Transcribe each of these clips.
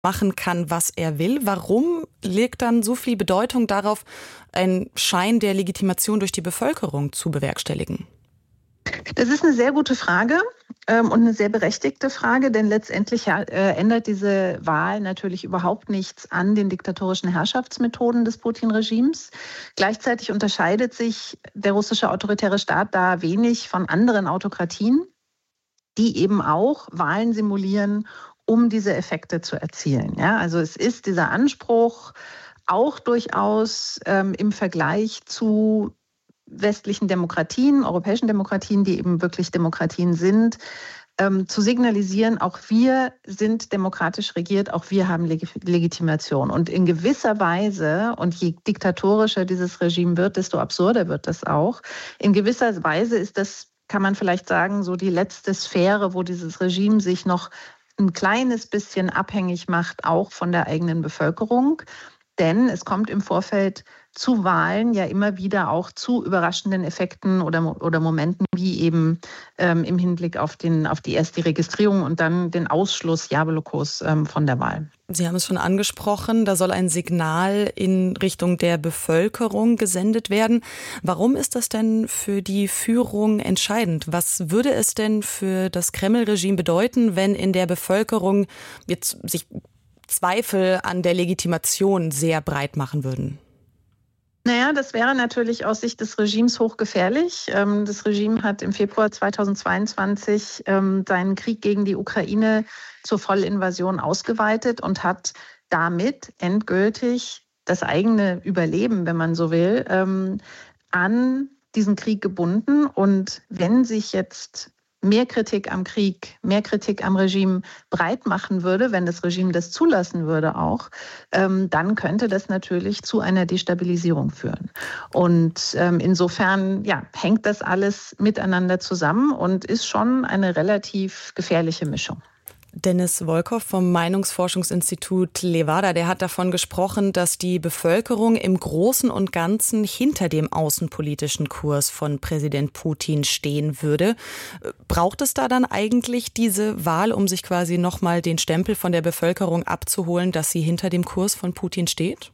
machen kann, was er will. Warum legt dann so viel Bedeutung darauf, einen Schein der Legitimation durch die Bevölkerung zu bewerkstelligen? Das ist eine sehr gute Frage und eine sehr berechtigte Frage, denn letztendlich ändert diese Wahl natürlich überhaupt nichts an den diktatorischen Herrschaftsmethoden des Putin-Regimes. Gleichzeitig unterscheidet sich der russische autoritäre Staat da wenig von anderen Autokratien, die eben auch Wahlen simulieren, um diese Effekte zu erzielen. Ja, also es ist dieser Anspruch auch durchaus im Vergleich zu westlichen Demokratien, europäischen Demokratien, die eben wirklich Demokratien sind, zu signalisieren, auch wir sind demokratisch regiert, auch wir haben Legitimation. Und in gewisser Weise, und je diktatorischer dieses Regime wird, desto absurder wird das auch, in gewisser Weise ist das, kann man vielleicht sagen, so die letzte Sphäre, wo dieses Regime sich noch ein kleines bisschen abhängig macht, auch von der eigenen Bevölkerung. Denn es kommt im Vorfeld zu Wahlen ja immer wieder auch zu überraschenden Effekten oder Momenten, wie eben im Hinblick auf erst die Registrierung und dann den Ausschluss Jablokos von der Wahl. Sie haben es schon angesprochen, da soll ein Signal in Richtung der Bevölkerung gesendet werden. Warum ist das denn für die Führung entscheidend? Was würde es denn für das Kreml-Regime bedeuten, wenn in der Bevölkerung jetzt sich Zweifel an der Legitimation sehr breit machen würden? Naja, das wäre natürlich aus Sicht des Regimes hochgefährlich. Das Regime hat im Februar 2022 seinen Krieg gegen die Ukraine zur Vollinvasion ausgeweitet und hat damit endgültig das eigene Überleben, wenn man so will, an diesen Krieg gebunden. Und wenn sich jetzt mehr Kritik am Krieg, mehr Kritik am Regime breit machen würde, wenn das Regime das zulassen würde auch, dann könnte das natürlich zu einer Destabilisierung führen. Und insofern hängt das alles miteinander zusammen und ist schon eine relativ gefährliche Mischung. Dennis Wolkow vom Meinungsforschungsinstitut Levada, der hat davon gesprochen, dass die Bevölkerung im Großen und Ganzen hinter dem außenpolitischen Kurs von Präsident Putin stehen würde. Braucht es da dann eigentlich diese Wahl, um sich quasi nochmal den Stempel von der Bevölkerung abzuholen, dass sie hinter dem Kurs von Putin steht?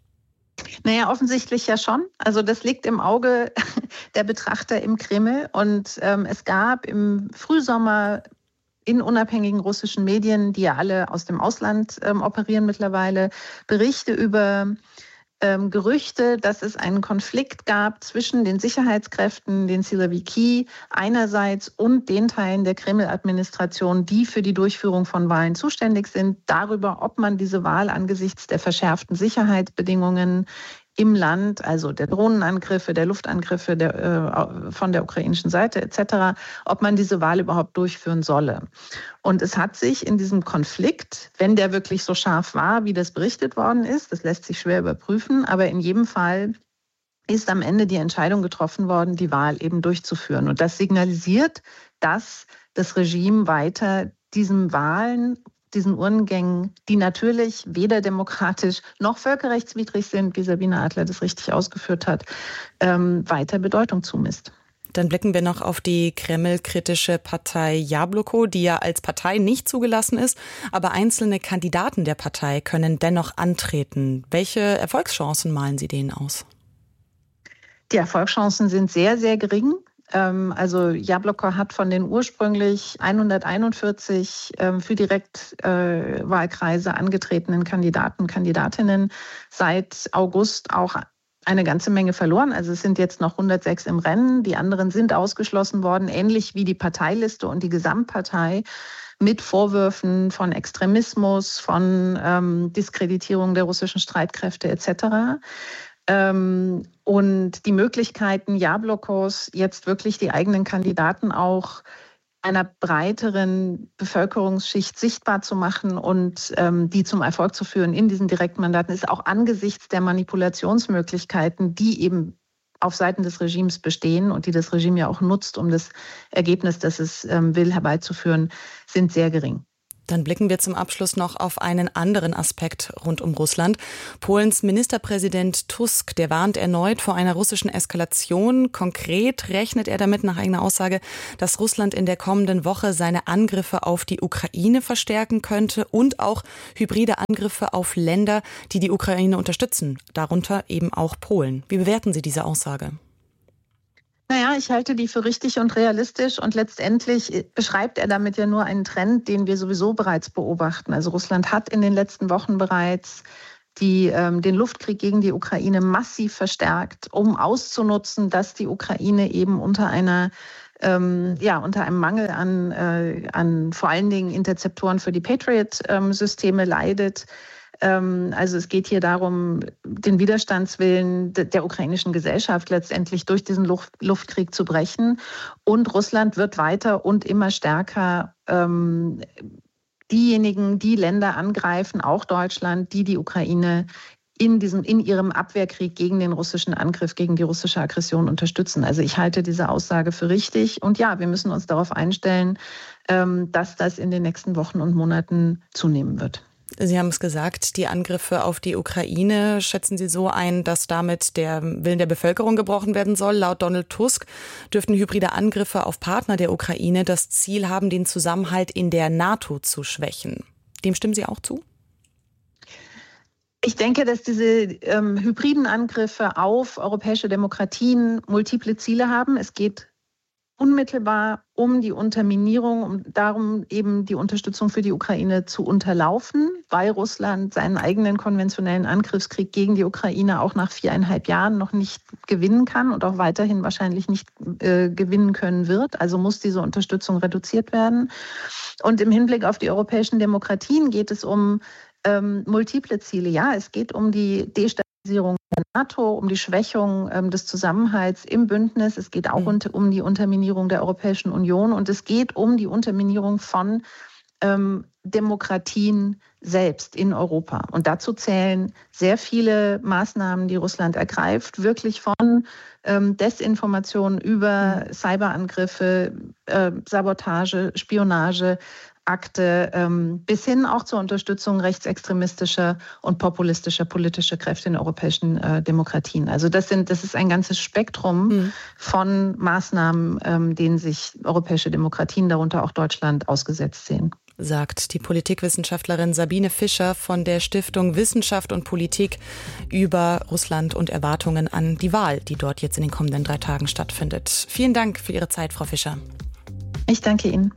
Naja, offensichtlich ja schon. Also das liegt im Auge der Betrachter im Kreml. Und es gab im Frühsommer in unabhängigen russischen Medien, die ja alle aus dem Ausland operieren mittlerweile, Berichte über Gerüchte, dass es einen Konflikt gab zwischen den Sicherheitskräften, den Siloviki einerseits und den Teilen der Kreml-Administration, die für die Durchführung von Wahlen zuständig sind, darüber, ob man diese Wahl angesichts der verschärften Sicherheitsbedingungen im Land, also der Drohnenangriffe, der Luftangriffe von der ukrainischen Seite etc., ob man diese Wahl überhaupt durchführen solle. Und es hat sich in diesem Konflikt, wenn der wirklich so scharf war, wie das berichtet worden ist, das lässt sich schwer überprüfen, aber in jedem Fall ist am Ende die Entscheidung getroffen worden, die Wahl eben durchzuführen. Und das signalisiert, dass das Regime weiter diesen Urnengängen, die natürlich weder demokratisch noch völkerrechtswidrig sind, wie Sabine Adler das richtig ausgeführt hat, weiter Bedeutung zumisst. Dann blicken wir noch auf die Kreml-kritische Partei Jabloko, die ja als Partei nicht zugelassen ist, aber einzelne Kandidaten der Partei können dennoch antreten. Welche Erfolgschancen malen Sie denen aus? Die Erfolgschancen sind sehr, sehr gering. Also Jabloko hat von den ursprünglich 141 für Direktwahlkreise angetretenen Kandidaten, Kandidatinnen seit August auch eine ganze Menge verloren. Also es sind jetzt noch 106 im Rennen. Die anderen sind ausgeschlossen worden, ähnlich wie die Parteiliste und die Gesamtpartei mit Vorwürfen von Extremismus, von Diskreditierung der russischen Streitkräfte etc. Und die Möglichkeiten Jablokos, jetzt wirklich die eigenen Kandidaten auch einer breiteren Bevölkerungsschicht sichtbar zu machen und die zum Erfolg zu führen in diesen Direktmandaten, ist auch angesichts der Manipulationsmöglichkeiten, die eben auf Seiten des Regimes bestehen und die das Regime ja auch nutzt, um das Ergebnis, das es will, herbeizuführen, sind sehr gering. Dann blicken wir zum Abschluss noch auf einen anderen Aspekt rund um Russland. Polens Ministerpräsident Tusk, der warnt erneut vor einer russischen Eskalation. Konkret rechnet er damit nach eigener Aussage, dass Russland in der kommenden Woche seine Angriffe auf die Ukraine verstärken könnte und auch hybride Angriffe auf Länder, die die Ukraine unterstützen, darunter eben auch Polen. Wie bewerten Sie diese Aussage? Naja, ich halte die für richtig und realistisch und letztendlich beschreibt er damit ja nur einen Trend, den wir sowieso bereits beobachten. Also Russland hat in den letzten Wochen bereits den Luftkrieg gegen die Ukraine massiv verstärkt, um auszunutzen, dass die Ukraine eben unter einem Mangel an vor allen Dingen Interzeptoren für die Patriot-Systeme leidet. Also es geht hier darum, den Widerstandswillen der ukrainischen Gesellschaft letztendlich durch diesen Luftkrieg zu brechen. Und Russland wird weiter und immer stärker die Länder angreifen, auch Deutschland, die Ukraine in ihrem Abwehrkrieg gegen den russischen Angriff, gegen die russische Aggression unterstützen. Also ich halte diese Aussage für richtig. Und ja, wir müssen uns darauf einstellen, dass das in den nächsten Wochen und Monaten zunehmen wird. Sie haben es gesagt, die Angriffe auf die Ukraine schätzen Sie so ein, dass damit der Willen der Bevölkerung gebrochen werden soll. Laut Donald Tusk dürften hybride Angriffe auf Partner der Ukraine das Ziel haben, den Zusammenhalt in der NATO zu schwächen. Dem stimmen Sie auch zu? Ich denke, dass diese hybriden Angriffe auf europäische Demokratien multiple Ziele haben. Es geht unmittelbar um die Unterminierung, um darum eben die Unterstützung für die Ukraine zu unterlaufen, weil Russland seinen eigenen konventionellen Angriffskrieg gegen die Ukraine auch nach 4,5 Jahren noch nicht gewinnen kann und auch weiterhin wahrscheinlich nicht gewinnen können wird. Also muss diese Unterstützung reduziert werden. Und im Hinblick auf die europäischen Demokratien geht es um multiple Ziele. Ja, es geht um die Destabilisierung der NATO, um die Schwächung des Zusammenhalts im Bündnis. Es geht auch um die Unterminierung der Europäischen Union und es geht um die Unterminierung von Demokratien selbst in Europa. Und dazu zählen sehr viele Maßnahmen, die Russland ergreift, wirklich von Desinformation über Cyberangriffe, Sabotage, Spionage, Akte bis hin auch zur Unterstützung rechtsextremistischer und populistischer politischer Kräfte in europäischen Demokratien. Also das ist ein ganzes Spektrum von Maßnahmen, denen sich europäische Demokratien, darunter auch Deutschland, ausgesetzt sehen. Sagt die Politikwissenschaftlerin Sabine Fischer von der Stiftung Wissenschaft und Politik über Russland und Erwartungen an die Wahl, die dort jetzt in den kommenden 3 Tagen stattfindet. Vielen Dank für Ihre Zeit, Frau Fischer. Ich danke Ihnen.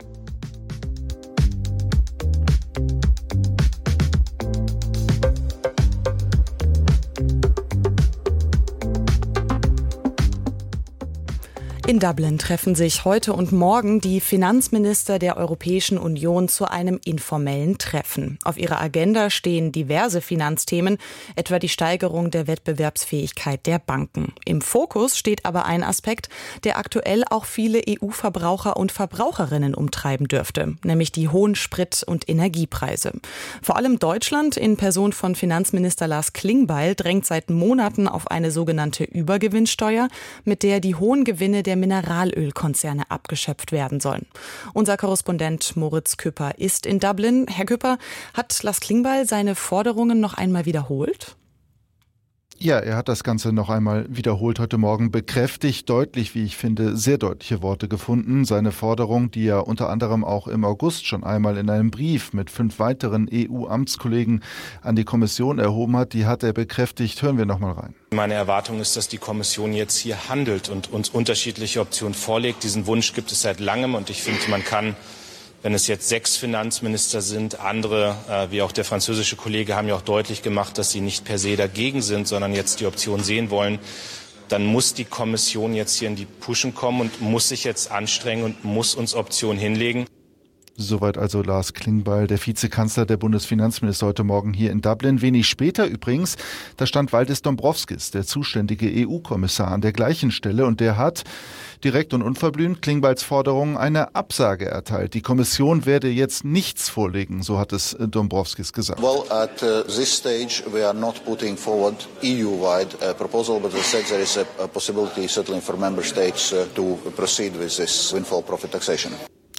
In Dublin treffen sich heute und morgen die Finanzminister der Europäischen Union zu einem informellen Treffen. Auf ihrer Agenda stehen diverse Finanzthemen, etwa die Steigerung der Wettbewerbsfähigkeit der Banken. Im Fokus steht aber ein Aspekt, der aktuell auch viele EU-Verbraucher und Verbraucherinnen umtreiben dürfte, nämlich die hohen Sprit- und Energiepreise. Vor allem Deutschland in Person von Finanzminister Lars Klingbeil drängt seit Monaten auf eine sogenannte Übergewinnsteuer, mit der die hohen Gewinne der Mineralölkonzerne abgeschöpft werden sollen. Unser Korrespondent Moritz Küpper ist in Dublin. Herr Küpper, hat Lars Klingbeil seine Forderungen noch einmal wiederholt? Ja, er hat das Ganze noch einmal wiederholt heute Morgen, bekräftigt, deutlich, wie ich finde, sehr deutliche Worte gefunden. Seine Forderung, die er unter anderem auch im August schon einmal in einem Brief mit 5 weiteren EU-Amtskollegen an die Kommission erhoben hat, die hat er bekräftigt. Hören wir noch mal rein. Meine Erwartung ist, dass die Kommission jetzt hier handelt und uns unterschiedliche Optionen vorlegt. Diesen Wunsch gibt es seit langem und ich finde, man kann, wenn es jetzt 6 Finanzminister sind, andere, wie auch der französische Kollege, haben ja auch deutlich gemacht, dass sie nicht per se dagegen sind, sondern jetzt die Option sehen wollen, dann muss die Kommission jetzt hier in die Puschen kommen und muss sich jetzt anstrengen und muss uns Optionen hinlegen. Soweit also Lars Klingbeil, der Vizekanzler, der Bundesfinanzminister, heute Morgen hier in Dublin. Wenig später übrigens, da stand Valdis Dombrovskis, der zuständige EU-Kommissar, an der gleichen Stelle und der hat direkt und unverblümt Klingbeils Forderungen eine Absage erteilt. Die Kommission werde jetzt nichts vorlegen, so hat es Dombrovskis gesagt. Well, at this stage we are not putting forward EU-wide proposal, but as I said there is a possibility certainly for member states to proceed with this windfall profit taxation.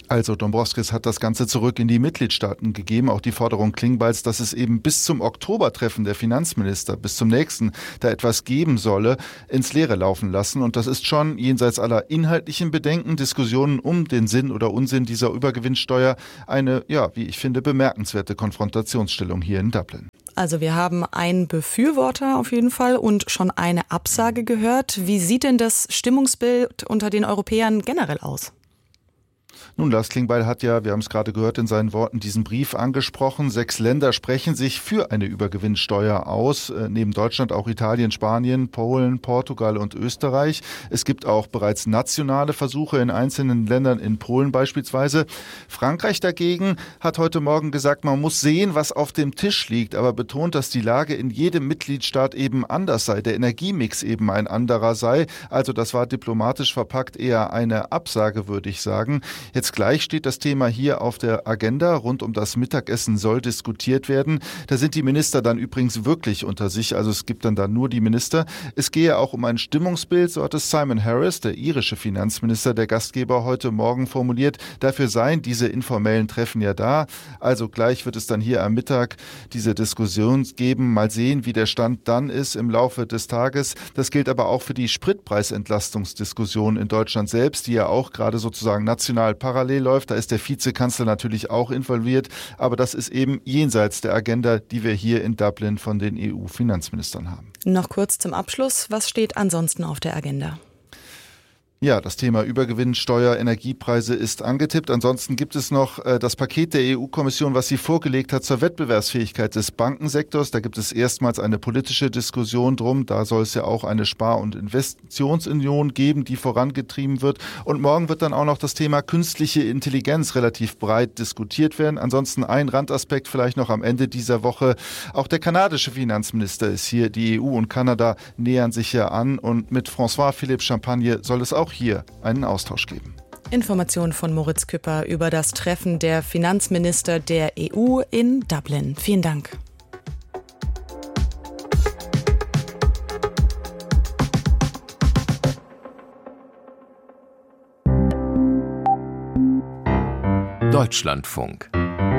Also Dombrovskis hat das Ganze zurück in die Mitgliedstaaten gegeben, auch die Forderung Klingbeils, dass es eben bis zum Oktobertreffen der Finanzminister, bis zum nächsten, da etwas geben solle, ins Leere laufen lassen. Und das ist schon jenseits aller inhaltlichen Bedenken, Diskussionen um den Sinn oder Unsinn dieser Übergewinnsteuer eine, ja, wie ich finde, bemerkenswerte Konfrontationsstellung hier in Dublin. Also wir haben einen Befürworter auf jeden Fall und schon eine Absage gehört. Wie sieht denn das Stimmungsbild unter den Europäern generell aus? Nun, Lars Klingbeil hat ja, wir haben es gerade gehört, in seinen Worten diesen Brief angesprochen. 6 Länder sprechen sich für eine Übergewinnsteuer aus. Neben Deutschland auch Italien, Spanien, Polen, Portugal und Österreich. Es gibt auch bereits nationale Versuche in einzelnen Ländern, in Polen beispielsweise. Frankreich dagegen hat heute Morgen gesagt, man muss sehen, was auf dem Tisch liegt, aber betont, dass die Lage in jedem Mitgliedstaat eben anders sei, der Energiemix eben ein anderer sei. Also das war diplomatisch verpackt eher eine Absage, würde ich sagen. Jetzt gleich steht das Thema hier auf der Agenda. Rund um das Mittagessen soll diskutiert werden. Da sind die Minister dann übrigens wirklich unter sich. Also es gibt dann da nur die Minister. Es gehe auch um ein Stimmungsbild, so hat es Simon Harris, der irische Finanzminister, der Gastgeber, heute Morgen formuliert. Dafür seien diese informellen Treffen ja da. Also gleich wird es dann hier am Mittag diese Diskussion geben. Mal sehen, wie der Stand dann ist im Laufe des Tages. Das gilt aber auch für die Spritpreisentlastungsdiskussion in Deutschland selbst, die ja auch gerade sozusagen national parallel läuft. Da ist der Vizekanzler natürlich auch involviert, aber das ist eben jenseits der Agenda, die wir hier in Dublin von den EU-Finanzministern haben. Noch kurz zum Abschluss, was steht ansonsten auf der Agenda? Ja, das Thema Übergewinnsteuer, Energiepreise ist angetippt. Ansonsten gibt es noch das Paket der EU-Kommission, was sie vorgelegt hat zur Wettbewerbsfähigkeit des Bankensektors. Da gibt es erstmals eine politische Diskussion drum. Da soll es ja auch eine Spar- und Investitionsunion geben, die vorangetrieben wird. Und morgen wird dann auch noch das Thema künstliche Intelligenz relativ breit diskutiert werden. Ansonsten ein Randaspekt vielleicht noch am Ende dieser Woche. Auch der kanadische Finanzminister ist hier. Die EU und Kanada nähern sich ja an. Und mit François-Philippe Champagne soll es auch hier einen Austausch geben. Informationen von Moritz Küpper über das Treffen der Finanzminister der EU in Dublin. Vielen Dank. Deutschlandfunk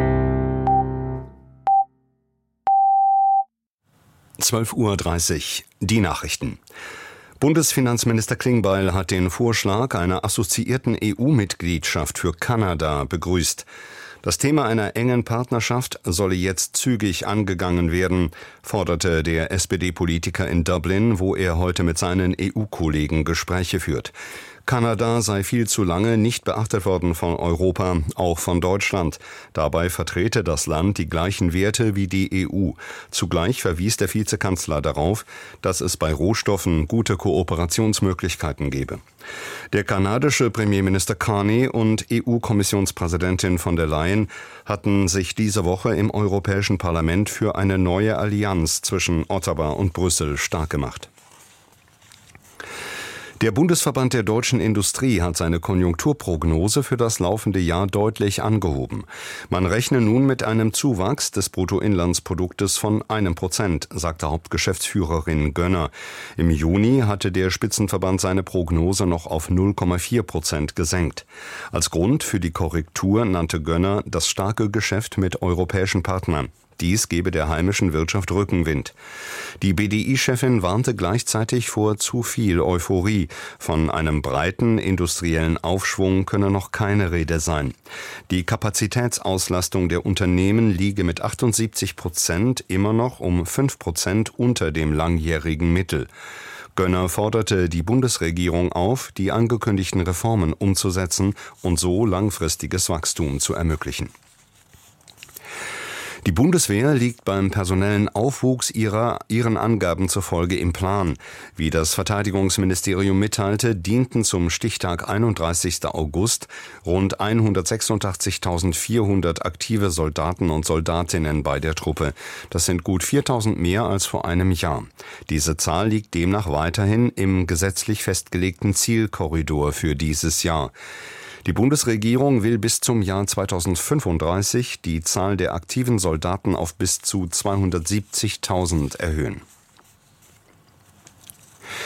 12:30 Uhr, die Nachrichten. Bundesfinanzminister Klingbeil hat den Vorschlag einer assoziierten EU-Mitgliedschaft für Kanada begrüßt. Das Thema einer engen Partnerschaft solle jetzt zügig angegangen werden, forderte der SPD-Politiker in Dublin, wo er heute mit seinen EU-Kollegen Gespräche führt. Kanada sei viel zu lange nicht beachtet worden von Europa, auch von Deutschland. Dabei vertrete das Land die gleichen Werte wie die EU. Zugleich verwies der Vizekanzler darauf, dass es bei Rohstoffen gute Kooperationsmöglichkeiten gebe. Der kanadische Premierminister Carney und EU-Kommissionspräsidentin von der Leyen hatten sich diese Woche im Europäischen Parlament für eine neue Allianz zwischen Ottawa und Brüssel stark gemacht. Der Bundesverband der deutschen Industrie hat seine Konjunkturprognose für das laufende Jahr deutlich angehoben. Man rechne nun mit einem Zuwachs des Bruttoinlandsproduktes von 1%, sagte Hauptgeschäftsführerin Gönner. Im Juni hatte der Spitzenverband seine Prognose noch auf 0,4% gesenkt. Als Grund für die Korrektur nannte Gönner das starke Geschäft mit europäischen Partnern. Dies gebe der heimischen Wirtschaft Rückenwind. Die BDI-Chefin warnte gleichzeitig vor zu viel Euphorie. Von einem breiten industriellen Aufschwung könne noch keine Rede sein. Die Kapazitätsauslastung der Unternehmen liege mit 78% immer noch um 5% unter dem langjährigen Mittel. Gönner forderte die Bundesregierung auf, die angekündigten Reformen umzusetzen und so langfristiges Wachstum zu ermöglichen. Die Bundeswehr liegt beim personellen Aufwuchs ihren Angaben zufolge im Plan. Wie das Verteidigungsministerium mitteilte, dienten zum Stichtag 31. August rund 186.400 aktive Soldaten und Soldatinnen bei der Truppe. Das sind gut 4.000 mehr als vor einem Jahr. Diese Zahl liegt demnach weiterhin im gesetzlich festgelegten Zielkorridor für dieses Jahr. Die Bundesregierung will bis zum Jahr 2035 die Zahl der aktiven Soldaten auf bis zu 270.000 erhöhen.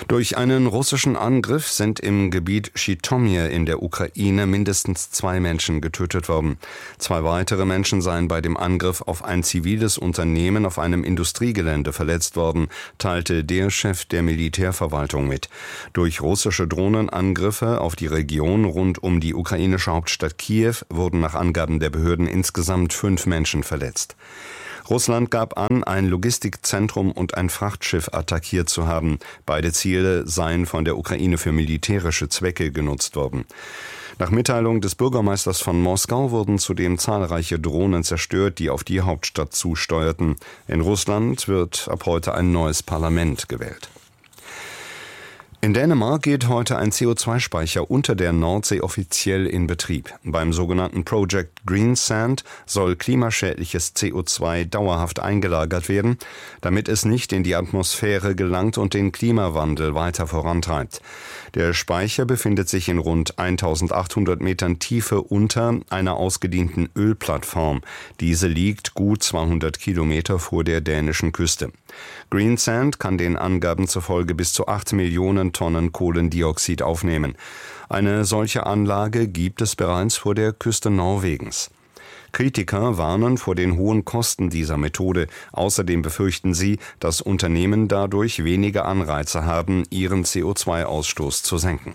Durch einen russischen Angriff sind im Gebiet Schitomir in der Ukraine mindestens 2 Menschen getötet worden. 2 weitere Menschen seien bei dem Angriff auf ein ziviles Unternehmen auf einem Industriegelände verletzt worden, teilte der Chef der Militärverwaltung mit. Durch russische Drohnenangriffe auf die Region rund um die ukrainische Hauptstadt Kiew wurden nach Angaben der Behörden insgesamt 5 Menschen verletzt. Russland gab an, ein Logistikzentrum und ein Frachtschiff attackiert zu haben. Beide Ziele seien von der Ukraine für militärische Zwecke genutzt worden. Nach Mitteilung des Bürgermeisters von Moskau wurden zudem zahlreiche Drohnen zerstört, die auf die Hauptstadt zusteuerten. In Russland wird ab heute ein neues Parlament gewählt. In Dänemark geht heute ein CO2-Speicher unter der Nordsee offiziell in Betrieb. Beim sogenannten Project Greensand soll klimaschädliches CO2 dauerhaft eingelagert werden, damit es nicht in die Atmosphäre gelangt und den Klimawandel weiter vorantreibt. Der Speicher befindet sich in rund 1800 Metern Tiefe unter einer ausgedienten Ölplattform. Diese liegt gut 200 Kilometer vor der dänischen Küste. Greensand kann den Angaben zufolge bis zu 8 Millionen Tonnen Kohlendioxid aufnehmen. Eine solche Anlage gibt es bereits vor der Küste Norwegens. Kritiker warnen vor den hohen Kosten dieser Methode. Außerdem befürchten sie, dass Unternehmen dadurch weniger Anreize haben, ihren CO2-Ausstoß zu senken.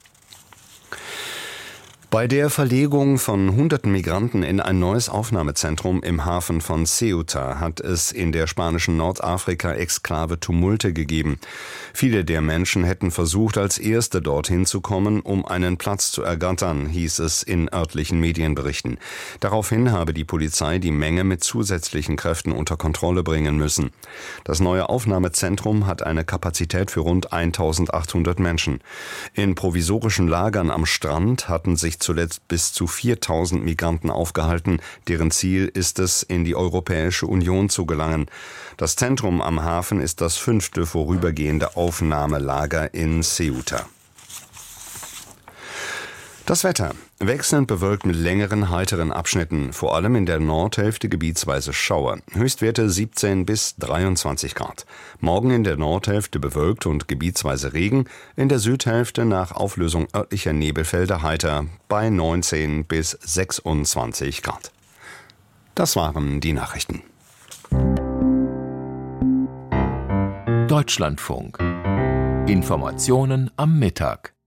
Bei der Verlegung von hunderten Migranten in ein neues Aufnahmezentrum im Hafen von Ceuta hat es in der spanischen Nordafrika-Exklave Tumulte gegeben. Viele der Menschen hätten versucht, als Erste dorthin zu kommen, um einen Platz zu ergattern, hieß es in örtlichen Medienberichten. Daraufhin habe die Polizei die Menge mit zusätzlichen Kräften unter Kontrolle bringen müssen. Das neue Aufnahmezentrum hat eine Kapazität für rund 1800 Menschen. In provisorischen Lagern am Strand hatten sich zuletzt bis zu 4000 Migranten aufgehalten. Deren Ziel ist es, in die Europäische Union zu gelangen. Das Zentrum am Hafen ist das 5. vorübergehende Aufnahmelager in Ceuta. Das Wetter. Wechselnd bewölkt mit längeren, heiteren Abschnitten, vor allem in der Nordhälfte gebietsweise Schauer. Höchstwerte 17 bis 23 Grad. Morgen in der Nordhälfte bewölkt und gebietsweise Regen, in der Südhälfte nach Auflösung örtlicher Nebelfelder heiter bei 19 bis 26 Grad. Das waren die Nachrichten. Deutschlandfunk. Informationen am Mittag.